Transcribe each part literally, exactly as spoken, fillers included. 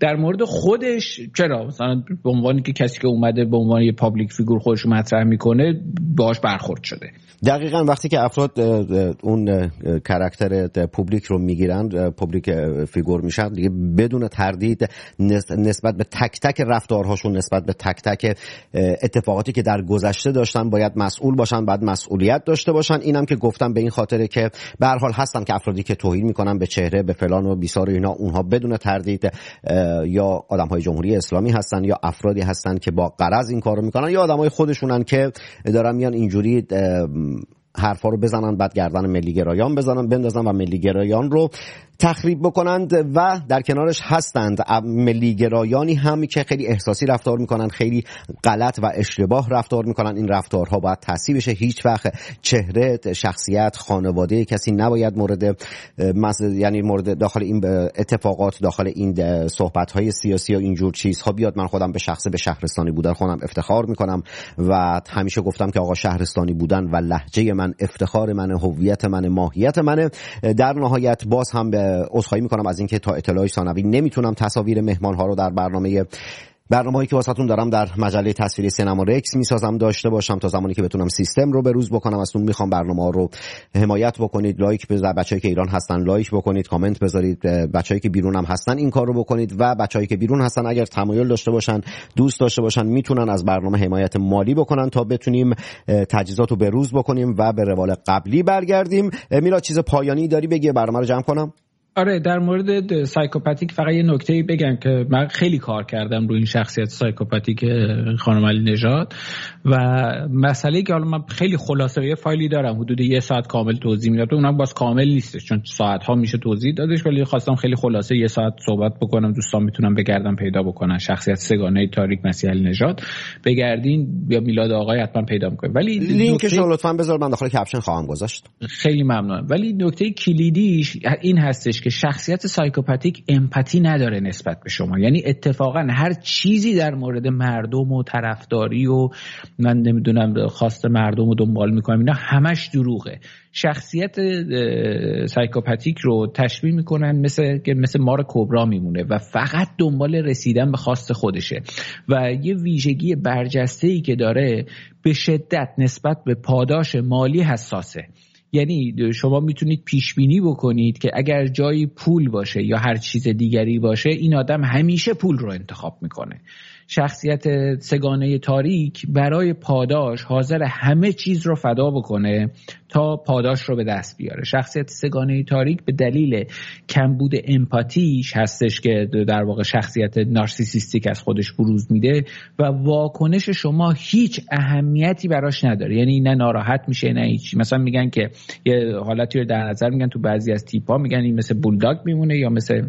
در مورد خودش چرا مثلا به عنوانی که کسی که اومده به عنوان یه پابلیک فیگور خودش رو مطرح میکنه باهاش برخورد شده. دقیقاً وقتی که افراد اون کاراکتر پابلیک رو میگیرن، پابلیک فیگور میشن دیگه، بدون تردید نسبت به تک تک رفتارهاشون، نسبت به تک تک اتفاقاتی که در گذشته داشتن باید مسئول باشن، باید مسئولیت داشته باشن. اینم که گفتم به این خاطره که به هر حال هستن که افرادی که توهین میکنن به چهره، به فلان و بیسار و اینا، اونها بدون تردید یا آدمهای جمهوری اسلامی هستن یا افرادی هستن که با غرض این کارو میکنن یا آدمای خودشونن که دارن میان اینجوری حرفا رو بزنن بعد گردن ملی گرایان بزنن بندازن و ملی گرایان رو تخریب بکنند. و در کنارش هستند ملی گرایانی هم که خیلی احساسی رفتار میکنن، خیلی غلط و اشتباه رفتار میکنن. این رفتارها باید تصحیح بشه. هیچ وقت چهره، شخصیت، خانواده کسی نباید مورد یعنی مورد داخل این اتفاقات، داخل این صحبت‌های سیاسی و اینجور چیزها بیاد. من خودم به شخصه به شهرستانی بودن خودم افتخار میکنم و همیشه گفتم که آقا شهرستانی بودن و لهجه من افتخار من، هویت من، ماهیت من. در نهایت باز هم به عذرخواهی میکنم از اینکه تا اطلاعی ثانوی نمیتونم تصاویر مهمان ها رو در برنامه برنامه‌ای که واسهتون دارم در مجله تصویری سینما رکس میسازم داشته باشم تا زمانی که بتونم سیستم رو بروز بکنم. ازتون میخوام برنامه‌ها رو حمایت بکنید، لایک بزنید، بچه‌ای که ایران هستن لایک بکنید، کامنت بذارید، بچه‌ای که بیرون هم هستن این کارو بکنید و بچه‌ای که بیرون هستن اگر تمایل داشته باشن، دوست داشته باشن، میتونن از برنامه حمایت مالی بکنن تا بتونیم تجهیزات رو بروز بکنیم و به روال قبلی برگردیم. میلاد چیز پایانی داری بگی برنامه رو جمع کنم؟ آره، در مورد سایکوپاتیک فقط یه نکته‌ای بگم که من خیلی کار کردم روی این شخصیت سایکوپاتیک خانم علی نژاد و مسئله که حالا من خیلی خلاصه یه فایلی دارم حدود یه ساعت کامل توضیح میدم، اونم باز کامل نیستش چون ساعت‌ها میشه توضیح دادش، ولی خواستم خیلی خلاصه یه ساعت صحبت بکنم. دوستان میتونن بگردن پیدا بکنن شخصیت سگانه تاریک مسیح علی نژاد، بگردین یا میلاد آقای حتما پیدا میکنید. ولی لینکش رو لطفاً بذار، من داخل کپشن خواهم گذاشت. خیلی ممنونم. ولی نکته کلیدیش این هستش که شخصیت سایکوپاتیک امپاتی نداره نسبت به شما. یعنی اتفاقا هر چیزی در مورد مردم و طرفداری و من نمیدونم خواست مردم رو دنبال میکنم اینا همش دروغه. شخصیت سایکوپاتیک رو تشبیه میکنن مثل که مثل مار کبرا میمونه و فقط دنبال رسیدن به خواست خودشه و یه ویژگی برجسته‌ای که داره به شدت نسبت به پاداش مالی حساسه. یعنی شما میتونید پیش بینی بکنید که اگر جایی پول باشه یا هر چیز دیگری باشه این آدم همیشه پول رو انتخاب میکنه. شخصیت سگانه تاریک برای پاداش حاضر همه چیز رو فدا بکنه تا پاداش رو به دست بیاره. شخصیت سگانه تاریک به دلیل کمبود امپاتیش هستش که در واقع شخصیت نارسیسیستیک از خودش بروز میده و واکنش شما هیچ اهمیتی براش نداره. یعنی نه ناراحت میشه نه هیچ. مثلا میگن که یه حالتی رو در نظر میگن تو بعضی از تیپ‌ها، میگن این مثل بولداگ میمونه یا مثل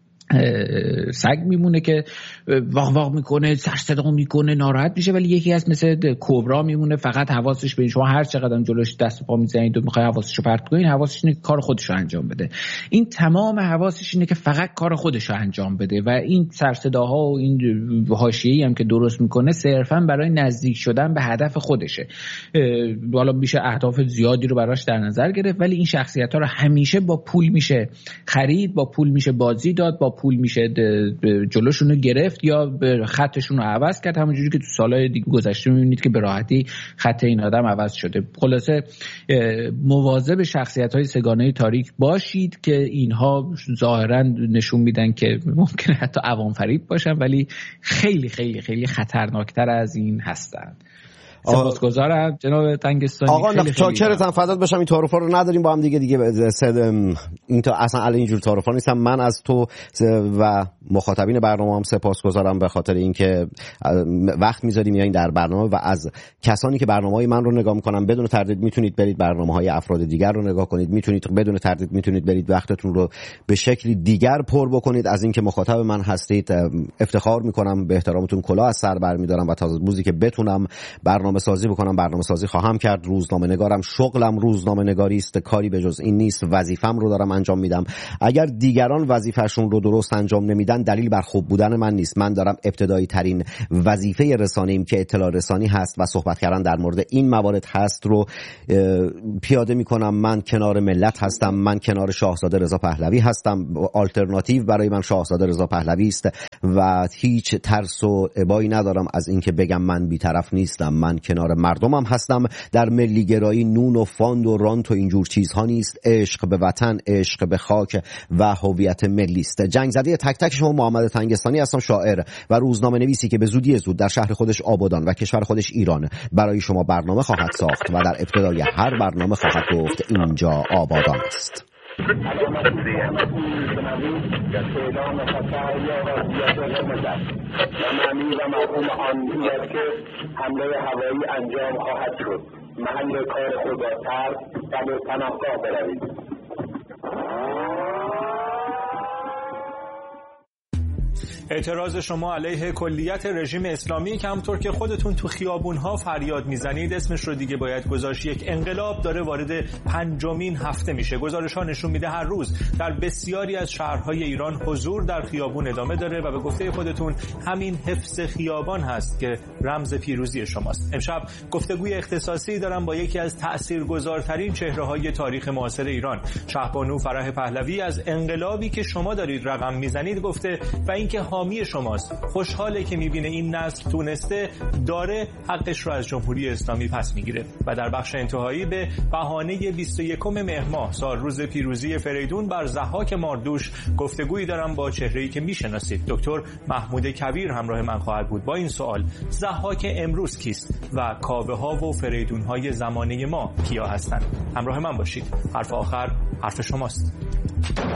سگ میمونه که واق واق میکنه، سر صدا میکنه، ناراحت میشه، ولی یکی از مثل کبرا میمونه فقط حواسش به شما هر چقدر جلوش دست و پا میزنید و میخوای حواسشو پرت کنین، حواسش اینه که کار خودشو انجام بده. این تمام حواسش اینه که فقط کار خودشو انجام بده و این سر صداها و این حاشیه‌ای هم که درست میکنه صرفا برای نزدیک شدن به هدف خودشه. حالا میشه اهداف زیادی رو براش در نظر گرفت، ولی این شخصیت‌ها رو همیشه با پول میشه خرید، با پول میشه بازی داد، با پول میشه جلوشون رو گرفت یا به خطشون رو عوض کرد، همونجوری که تو سالهای دیگه گذشته میبینید که به راحتی خط این آدم عوض شده. خلاصه مواظب شخصیت‌های سگانه تاریک باشید که اینها ظاهراً نشون میدن که ممکنه حتی عوام فریب باشن ولی خیلی خیلی خیلی خطرناکتر از این هستن. سپاسگزارم جناب تنگستانی. آقا چاکرتم، فدات بشم. این تعارفا رو نداریم با هم دیگه دیگه این تا اصلا علی اینجور تعارفا نیستم. من از تو و مخاطبین برنامه هم سپاسگزارم به خاطر اینکه وقت میذاریم میایین در برنامه و از کسانی که برنامه‌های من رو نگاه میکنن بدون تردید میتونید برید برنامه‌های افراد دیگر رو نگاه کنید، میتونید بدون تردید میتونید برید وقتتون رو به شکلی دیگر پر بکنید. از اینکه مخاطب من هستید افتخار میکنم، به احترامتون کلاه از سر برمی‌دارم و تا روزی که بتونم برنامه سازی بکنم برنامه سازی خواهم کرد. روزنامه نگارم، شغلم روزنامه نگاری است، کاری به جز این نیست. وظیفم رو دارم انجام میدم. اگر دیگران وظیفه‌شون رو درست انجام نمیدن دلیل بر خوب بودن من نیست. من دارم ابتدایی ترین وظیفه رسانه‌ایم که اطلاع رسانی هست و صحبت کردن در مورد این موارد هست رو پیاده میکنم. من کنار ملت هستم، من کنار شاهزاده رضا پهلوی هستم. آلترناتیو برای من شاهزاده رضا پهلوی است و هیچ ترس و ابایی ندارم از اینکه بگم من بی‌طرف نیستم، من کنار مردمم هستم. در ملی گرایی نون و فاند و رانت و اینجور چیزها نیست. عشق به وطن، عشق به خاک و هویت ملی است. جنگ زده تک تک شما محمد تنگستانی هستم، شاعر و روزنامه نویسی که به زودی زود در شهر خودش آبادان و کشور خودش ایران برای شما برنامه خواهد ساخت و در ابتدای هر برنامه خواهد گفت اینجا آبادان است. معنی و مفهوم آن این که حمله هوایی انجام خواهد شد. محل کار خود را ترک و به پناهگاه بروید. اعتراض شما علیه کلیت رژیم اسلامی که همونطور که خودتون تو خیابون‌ها فریاد میزنید اسمش رو دیگه باید گذاشت یک انقلاب، داره وارد پنجمین هفته میشه. گزارش‌ها نشون میده هر روز در بسیاری از شهرهای ایران حضور در خیابون ادامه داره و به گفته خودتون همین حفظ خیابان هست که رمز پیروزی شماست. امشب گفتگوی اختصاصی دارم با یکی از تاثیرگذارترین چهره‌های تاریخ معاصر ایران، شهبانو فرح پهلوی، از انقلابی که شما دارید رقم میزنید گفته و اینکه حامی شماست. خوشحاله که میبینه این نسل تونسته داره حقش رو از جمهوری اسلامی پس میگیره. و در بخش انتهایی به بهانه بیست و یکم مهر ماه، سال روز پیروزی فریدون بر ضحاک ماردوش، گفتگویی دارم با چهره‌ای که میشناسید. دکتر محمود کویر همراه من خواهد بود با این سوال: ضحاک امروز کیست و کاوه‌ها و فریدون‌های زمانه ما کیا هستند؟ همراه من باشید. حرف آخر حرف شماست.